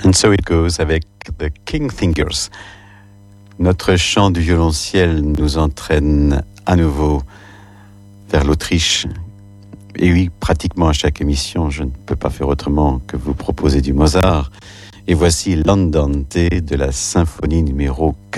And so it goes avec The King Fingers. Notre chant du violonciel nous entraîne à nouveau vers l'Autriche. Et oui, pratiquement à chaque émission, je ne peux pas faire autrement que vous proposer du Mozart. Et voici l'Andante de la symphonie numéro 4.